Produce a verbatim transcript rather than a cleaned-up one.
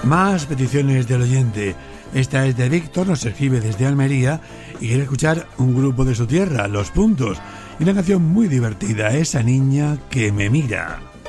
Más peticiones del oyente. Esta es de Víctor, nos escribe desde Almería y quiere escuchar un grupo de su tierra, Los Puntos, y una canción muy divertida, Esa niña que me mira.